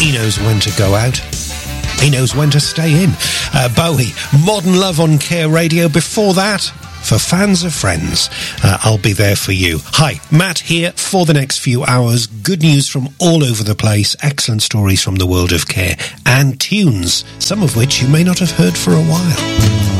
He knows when to go out. He knows when to stay in. Bowie, Modern Love on Care Radio. Before that, for fans of Friends, I'll be there for you. Hi, Matt here for the next few hours. Good news from all over the place, excellent stories from the world of care, and tunes, some of which you may not have heard for a while.